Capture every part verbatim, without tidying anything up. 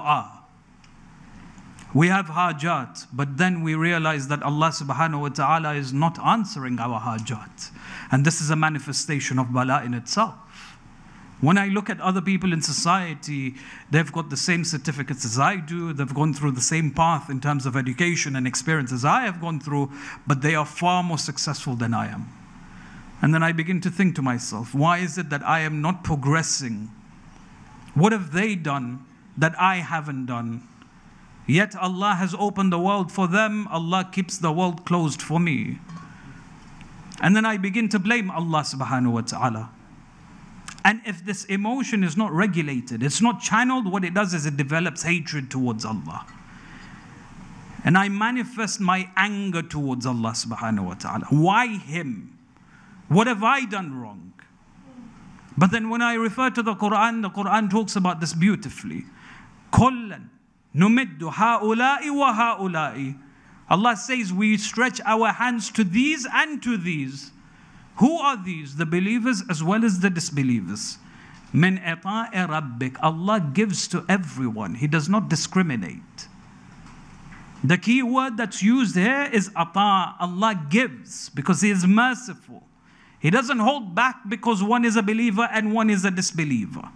dua. We have hajat, but then we realize that Allah subhanahu wa ta'ala is not answering our hajat. And this is a manifestation of bala in itself. When I look at other people in society, they've got the same certificates as I do, they've gone through the same path in terms of education and experience as I have gone through, but they are far more successful than I am. And then I begin to think to myself, why is it that I am not progressing? What have they done that I haven't done? Yet Allah has opened the world for them, Allah keeps the world closed for me. And then I begin to blame Allah subhanahu wa ta'ala. And if this emotion is not regulated, it's not channeled, what it does is it develops hatred towards Allah. And I manifest my anger towards Allah subhanahu wa ta'ala. Why Him? What have I done wrong? But then when I refer to the Quran, the Quran talks about this beautifully. كُلًّا نُمِدُّ هَؤُلَاءِ وَهَؤُلَاءِ. Allah says we stretch our hands to these and to these. Who are these? The believers as well as the disbelievers. مِنْ إِطَاءِ رَبِّكَ. Allah gives to everyone. He does not discriminate. The key word that's used here is ata. Allah gives because He is merciful. He doesn't hold back because one is a believer and one is a disbeliever.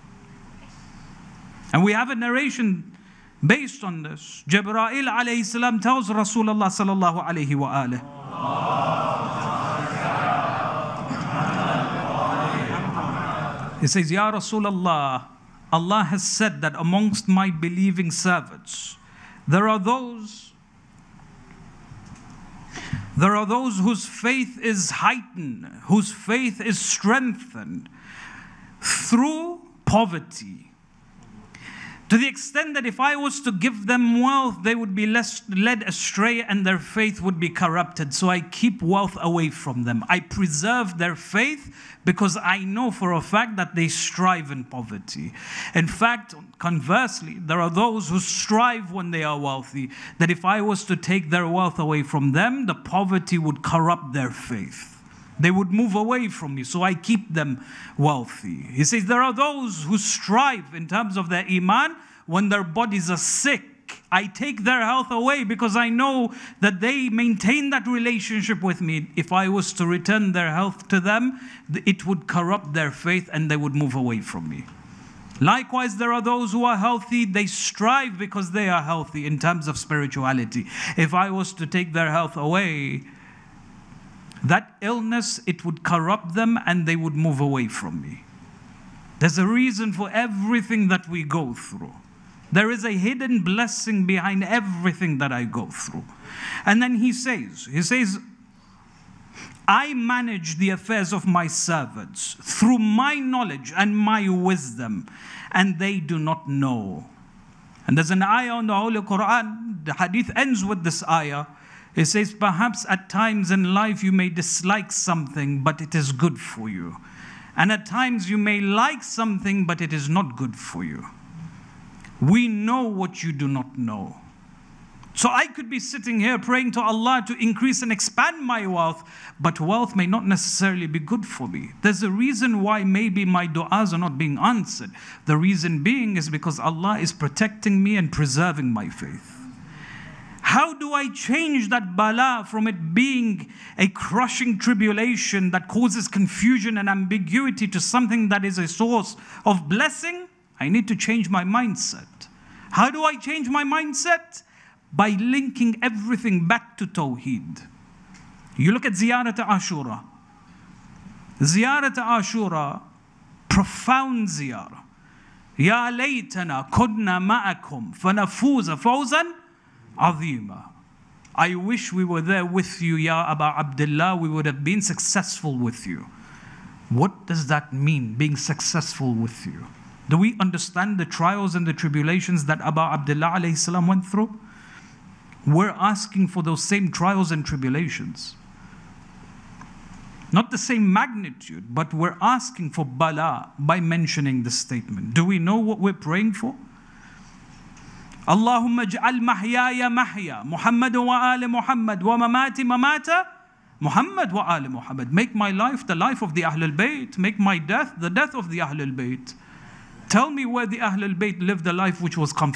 And we have a narration based on this. Jibreel alayhi salam tells Rasulullah sallallahu alayhi wa alihi. He says, Ya Rasulullah, Allah has said that amongst my believing servants, there are those, there are those whose faith is heightened, whose faith is strengthened through poverty. To the extent that if I was to give them wealth, they would be less led astray and their faith would be corrupted. So I keep wealth away from them. I preserve their faith because I know for a fact that they strive in poverty. In fact, conversely, there are those who strive when they are wealthy, that if I was to take their wealth away from them, the poverty would corrupt their faith. They would move away from me, so I keep them wealthy. He says there are those who strive in terms of their iman when their bodies are sick. I take their health away because I know that they maintain that relationship with me. If I was to return their health to them, it would corrupt their faith and they would move away from me. Likewise, there are those who are healthy. They strive because they are healthy in terms of spirituality. If I was to take their health away, that illness, it would corrupt them and they would move away from me. There's a reason for everything that we go through. There is a hidden blessing behind everything that I go through. And then he says, he says, I manage the affairs of my servants through my knowledge and my wisdom, and they do not know. And there's an ayah in the Holy Quran, the hadith ends with this ayah. It says, perhaps at times in life you may dislike something, but it is good for you. And at times you may like something, but it is not good for you. We know what you do not know. So I could be sitting here praying to Allah to increase and expand my wealth, but wealth may not necessarily be good for me. There's a reason why maybe my du'as are not being answered. The reason being is because Allah is protecting me and preserving my faith. How do I change that bala from it being a crushing tribulation that causes confusion and ambiguity to something that is a source of blessing? I need to change my mindset. How do I change my mindset? By linking everything back to Tawheed. You look at Ziyarat Ashura. Ziyarat Ashura, profound ziyarah. Ya laytana kunna ma'akum fanafuza fawzan azima. I wish we were there with you, Ya Aba Abdullah. We would have been successful with you. What does that mean, being successful with you? Do we understand the trials and the tribulations that Aba Abdullah alayhi salam went through? We're asking for those same trials and tribulations. Not the same magnitude, but we're asking for bala by mentioning this statement. Do we know what we're praying for? Allahumma ij'al mahyaya mahya Muhammad wa ali Muhammad wa mamati mamata Muhammad wa ali Muhammad. Make my life the life of the Ahlul Bayt. Make my death the death of the Ahlul Bayt. Tell me where the Ahlul Bayt lived a life which was comfortable.